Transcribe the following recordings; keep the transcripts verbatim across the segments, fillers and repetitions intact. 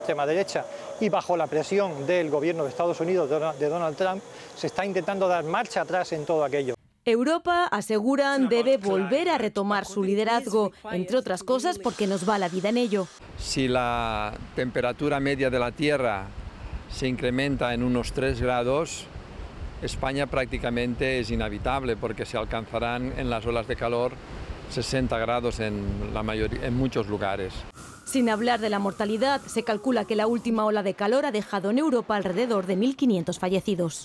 extrema derecha y bajo la presión del gobierno de Estados Unidos de Donald Trump se está intentando dar marcha atrás en todo aquello. Europa, aseguran, debe volver a retomar su liderazgo, entre otras cosas porque nos va la vida en ello. Si la temperatura media de la Tierra se incrementa en unos tres grados, España prácticamente es inhabitable porque se alcanzarán en las olas de calor sesenta grados en, la mayoría, en muchos lugares. Sin hablar de la mortalidad, se calcula que la última ola de calor ha dejado en Europa alrededor de mil quinientos fallecidos.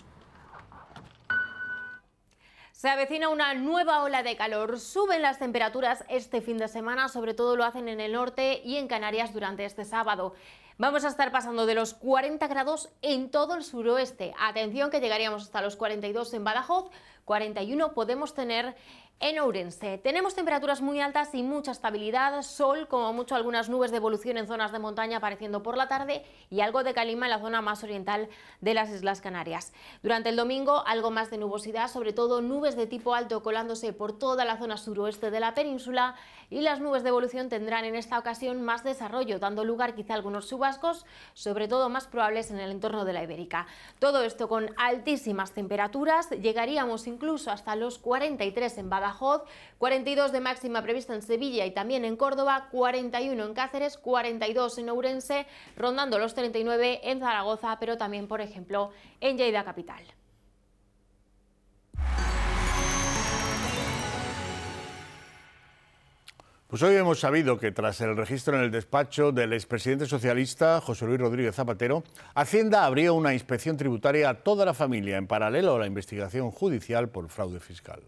Se avecina una nueva ola de calor. Suben las temperaturas este fin de semana, sobre todo lo hacen en el norte y en Canarias durante este sábado. Vamos a estar pasando de los cuarenta grados en todo el suroeste. Atención que llegaríamos hasta los cuarenta y dos en Badajoz, cuarenta y uno podemos tener en Ourense. Tenemos temperaturas muy altas y mucha estabilidad, sol, como mucho algunas nubes de evolución en zonas de montaña apareciendo por la tarde y algo de calima en la zona más oriental de las Islas Canarias. Durante el domingo algo más de nubosidad, sobre todo nubes de tipo alto colándose por toda la zona suroeste de la península y las nubes de evolución tendrán en esta ocasión más desarrollo, dando lugar quizá a algunos chubascos, sobre todo más probables en el entorno de la Ibérica. Todo esto con altísimas temperaturas, llegaríamos incluso hasta los cuarenta y tres en Badajoz, cuarenta y dos de máxima prevista en Sevilla y también en Córdoba, cuarenta y uno en Cáceres, cuarenta y dos en Ourense, rondando los treinta y nueve en Zaragoza, pero también, por ejemplo, en Lleida capital. Pues hoy hemos sabido que tras el registro en el despacho del expresidente socialista José Luis Rodríguez Zapatero, Hacienda abrió una inspección tributaria a toda la familia en paralelo a la investigación judicial por fraude fiscal.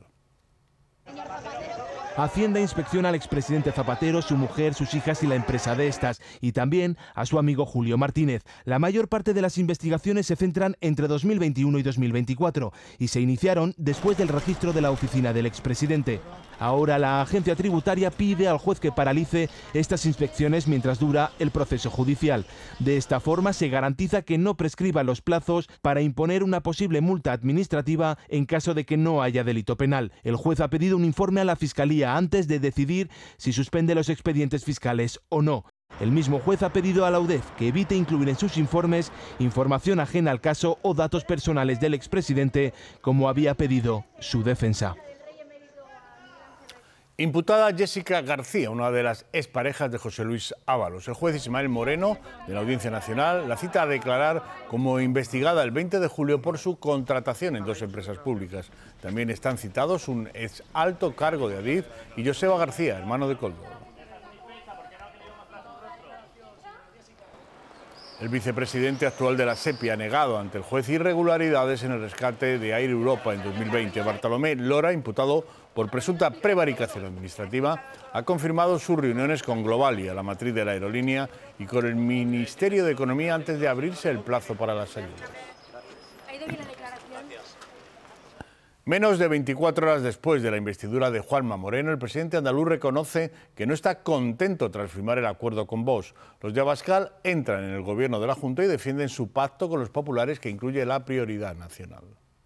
Hacienda inspecciona al expresidente Zapatero, su mujer, sus hijas y la empresa de estas, y también a su amigo Julio Martínez. La mayor parte de las investigaciones se centran entre dos mil veintiuno y dos mil veinticuatro y se iniciaron después del registro de la oficina del expresidente. Ahora la agencia tributaria pide al juez que paralice estas inspecciones mientras dura el proceso judicial. De esta forma se garantiza que no prescriban los plazos para imponer una posible multa administrativa en caso de que no haya delito penal. El juez ha pedido un informe a la Fiscalía antes de decidir si suspende los expedientes fiscales o no. El mismo juez ha pedido a la U D E F que evite incluir en sus informes información ajena al caso o datos personales del expresidente, como había pedido su defensa. Imputada Jessica García, una de las exparejas de José Luis Ábalos. El juez Ismael Moreno, de la Audiencia Nacional, la cita a declarar como investigada el veinte de julio por su contratación en dos empresas públicas. También están citados un ex alto cargo de Adif y Joseba García, hermano de Koldo. El vicepresidente actual de la SEPI ha negado ante el juez irregularidades en el rescate de Air Europa en dos mil veinte. Bartolomé Lora, imputado por presunta prevaricación administrativa, ha confirmado sus reuniones con Globalia, la matriz de la aerolínea, y con el Ministerio de Economía antes de abrirse el plazo para las ayudas. Menos de veinticuatro horas después de la investidura de Juanma Moreno, el presidente andaluz reconoce que no está contento tras firmar el acuerdo con Vox. Los de Abascal entran en el gobierno de la Junta y defienden su pacto con los populares que incluye la prioridad nacional.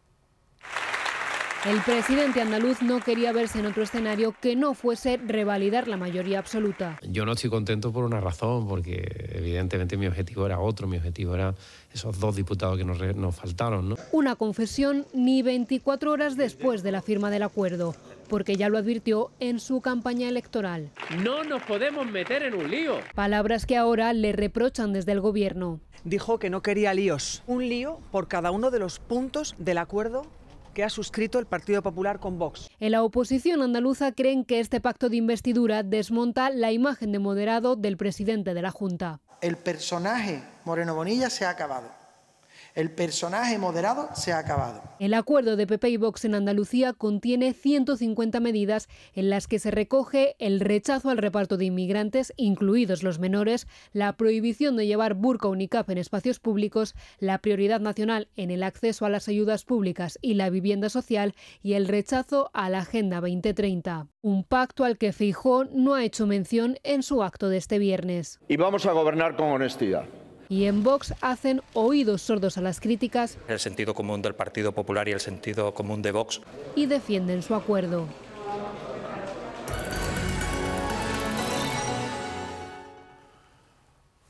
El presidente andaluz no quería verse en otro escenario que no fuese revalidar la mayoría absoluta. Yo no estoy contento por una razón, porque evidentemente mi objetivo era otro, mi objetivo era esos dos diputados que nos, nos faltaron, ¿no? Una confesión ni veinticuatro horas después de la firma del acuerdo, porque ya lo advirtió en su campaña electoral. No nos podemos meter en un lío. Palabras que ahora le reprochan desde el gobierno. Dijo que no quería líos, un lío por cada uno de los puntos del acuerdo que ha suscrito el Partido Popular con Vox. En la oposición andaluza creen que este pacto de investidura desmonta la imagen de moderado del presidente de la Junta. El personaje Moreno Bonilla se ha acabado. El personaje moderado se ha acabado. El acuerdo de P P y Vox en Andalucía contiene ciento cincuenta medidas en las que se recoge el rechazo al reparto de inmigrantes, incluidos los menores, la prohibición de llevar burka o niqab en espacios públicos, la prioridad nacional en el acceso a las ayudas públicas y la vivienda social y el rechazo a la Agenda veinte treinta. Un pacto al que Feijóo no ha hecho mención en su acto de este viernes. Y vamos a gobernar con honestidad. Y en Vox hacen oídos sordos a las críticas. El sentido común del Partido Popular y el sentido común de Vox. Y defienden su acuerdo.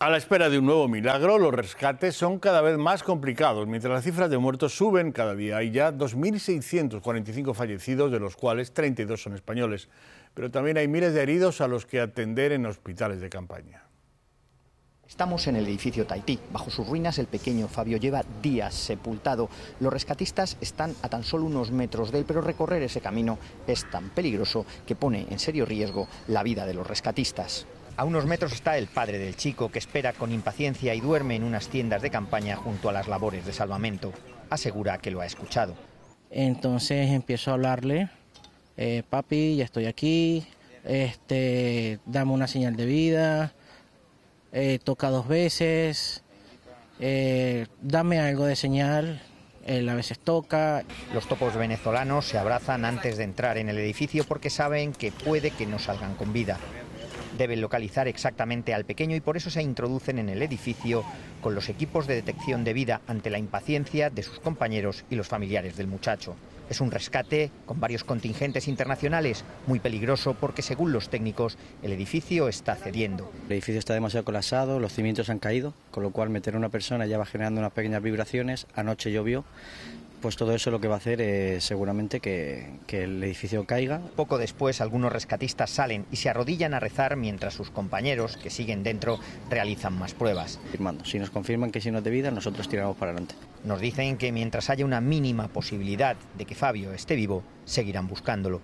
A la espera de un nuevo milagro, los rescates son cada vez más complicados. Mientras las cifras de muertos suben cada día, hay ya dos mil seiscientos cuarenta y cinco fallecidos, de los cuales treinta y dos son españoles. Pero también hay miles de heridos a los que atender en hospitales de campaña. Estamos en el edificio Tahití. Bajo sus ruinas el pequeño Fabio lleva días sepultado. Los rescatistas están a tan solo unos metros de él, pero recorrer ese camino es tan peligroso que pone en serio riesgo la vida de los rescatistas. A unos metros está el padre del chico, que espera con impaciencia y duerme en unas tiendas de campaña junto a las labores de salvamento. Asegura que lo ha escuchado. Entonces empiezo a hablarle, eh, papi, ya estoy aquí, este, dame una señal de vida, eh, toca dos veces, eh, dame algo de señal. Él a veces toca. Los topos venezolanos se abrazan antes de entrar en el edificio porque saben que puede que no salgan con vida. Deben localizar exactamente al pequeño y por eso se introducen en el edificio con los equipos de detección de vida ante la impaciencia de sus compañeros y los familiares del muchacho. Es un rescate con varios contingentes internacionales, muy peligroso porque, según los técnicos, el edificio está cediendo. El edificio está demasiado colapsado, los cimientos han caído, con lo cual meter a una persona ya va generando unas pequeñas vibraciones. Anoche llovió. Pues todo eso lo que va a hacer es seguramente que, que el edificio caiga. Poco después, algunos rescatistas salen y se arrodillan a rezar mientras sus compañeros, que siguen dentro, realizan más pruebas. Firmando. Si nos confirman que si no es de vida, nosotros tiramos para adelante. Nos dicen que mientras haya una mínima posibilidad de que Fabio esté vivo, seguirán buscándolo.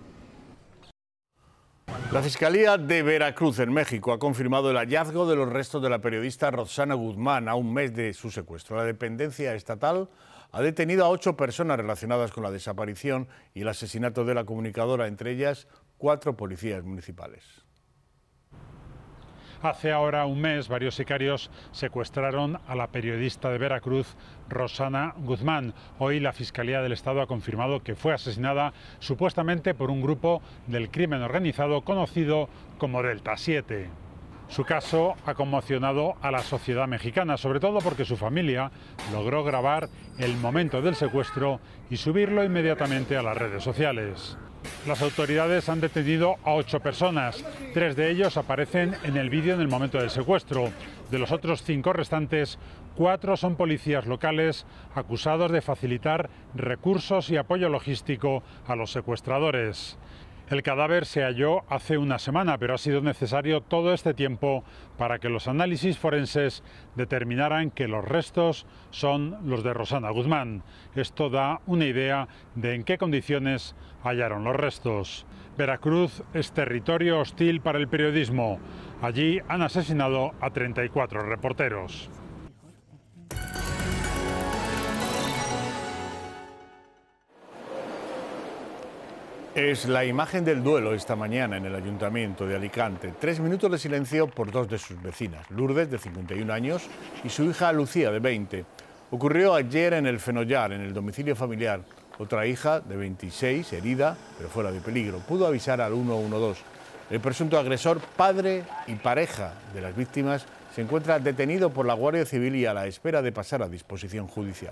La Fiscalía de Veracruz, en México, ha confirmado el hallazgo de los restos de la periodista Roxana Guzmán a un mes de su secuestro. La dependencia estatal ha detenido a ocho personas relacionadas con la desaparición y el asesinato de la comunicadora, entre ellas cuatro policías municipales. Hace ahora un mes, varios sicarios secuestraron a la periodista de Veracruz, Roxana Guzmán. Hoy la Fiscalía del Estado ha confirmado que fue asesinada supuestamente por un grupo del crimen organizado conocido como Delta siete. Su caso ha conmocionado a la sociedad mexicana, sobre todo porque su familia logró grabar el momento del secuestro y subirlo inmediatamente a las redes sociales. Las autoridades han detenido a ocho personas. Tres de ellos aparecen en el vídeo en el momento del secuestro. De los otros cinco restantes, cuatro son policías locales acusados de facilitar recursos y apoyo logístico a los secuestradores. El cadáver se halló hace una semana, pero ha sido necesario todo este tiempo para que los análisis forenses determinaran que los restos son los de Roxana Guzmán. Esto da una idea de en qué condiciones hallaron los restos. Veracruz es territorio hostil para el periodismo. Allí han asesinado a treinta y cuatro reporteros. Es la imagen del duelo esta mañana en el Ayuntamiento de Alicante. Tres minutos de silencio por dos de sus vecinas, Lourdes, de cincuenta y un años, y su hija Lucía, de veinte. Ocurrió ayer en el Fenollar, en el domicilio familiar. Otra hija, de veintiséis, herida, pero fuera de peligro, pudo avisar al uno uno dos. El presunto agresor, padre y pareja de las víctimas, se encuentra detenido por la Guardia Civil y a la espera de pasar a disposición judicial.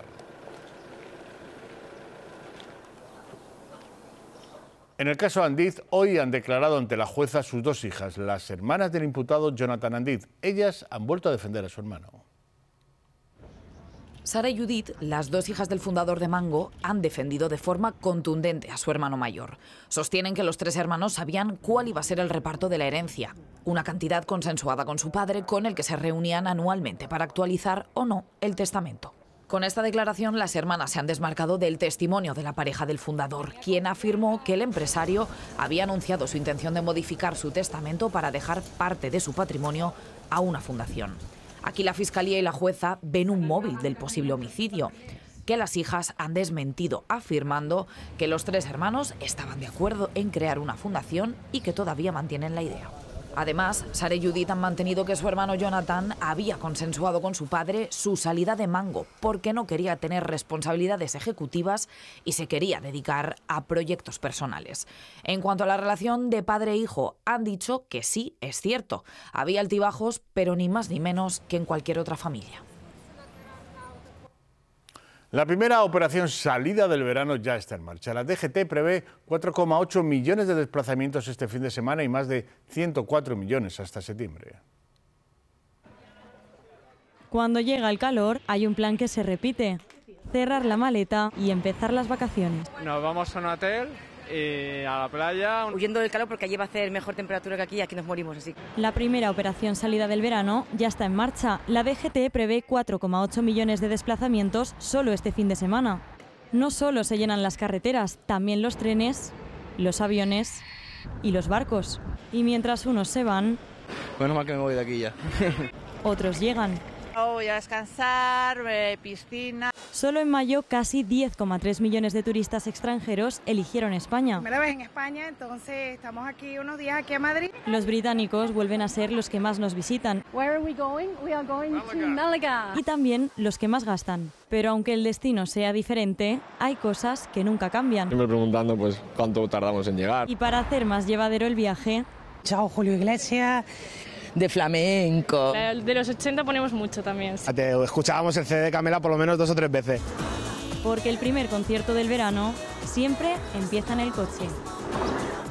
En el caso Andiz, hoy han declarado ante la jueza sus dos hijas, las hermanas del imputado Jonathan Andiz. Ellas han vuelto a defender a su hermano. Sara y Judith, las dos hijas del fundador de Mango, han defendido de forma contundente a su hermano mayor. Sostienen que los tres hermanos sabían cuál iba a ser el reparto de la herencia, una cantidad consensuada con su padre con el que se reunían anualmente para actualizar o no el testamento. Con esta declaración, las hermanas se han desmarcado del testimonio de la pareja del fundador, quien afirmó que el empresario había anunciado su intención de modificar su testamento para dejar parte de su patrimonio a una fundación. Aquí la Fiscalía y la jueza ven un móvil del posible homicidio, que las hijas han desmentido, afirmando que los tres hermanos estaban de acuerdo en crear una fundación y que todavía mantienen la idea. Además, Sara y Judith han mantenido que su hermano Jonathan había consensuado con su padre su salida de Mango porque no quería tener responsabilidades ejecutivas y se quería dedicar a proyectos personales. En cuanto a la relación de padre e hijo, han dicho que sí, es cierto. Había altibajos, pero ni más ni menos que en cualquier otra familia. La primera operación salida del verano ya está en marcha. La D G T prevé cuatro coma ocho millones de desplazamientos este fin de semana y más de ciento cuatro millones hasta septiembre. Cuando llega el calor, hay un plan que se repite: cerrar la maleta y empezar las vacaciones. Nos vamos a un hotel y a la playa. Huyendo del calor porque allí va a hacer mejor temperatura que aquí y aquí nos morimos así. La primera operación salida del verano ya está en marcha. La D G T prevé cuatro coma ocho millones de desplazamientos solo este fin de semana. No solo se llenan las carreteras, también los trenes, los aviones y los barcos. Y mientras unos se van, Bueno, mal que me voy de aquí ya. otros llegan. Voy a descansar, eh, piscina. Solo en mayo casi diez coma tres millones de turistas extranjeros eligieron España. Primera vez en España, entonces estamos aquí unos días aquí a Madrid. Los británicos vuelven a ser los que más nos visitan. Where are we going? We are going to Málaga. Y también los que más gastan. Pero aunque el destino sea diferente, hay cosas que nunca cambian. Siempre preguntando pues cuánto tardamos en llegar. Y para hacer más llevadero el viaje... Chao, Julio Iglesias. De flamenco. De los ochenta ponemos mucho también. Sí. Te escuchábamos el C D de Camela por lo menos dos o tres veces. Porque el primer concierto del verano siempre empieza en el coche.